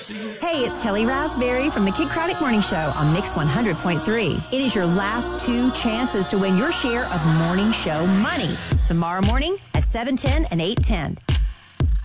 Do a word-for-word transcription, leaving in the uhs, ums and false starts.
Hey, it's Kelly Raspberry from the Kid Craddock Morning Show on Mix one hundred point three. It is your last two chances to win your share of morning show money tomorrow morning at seven ten and eight ten.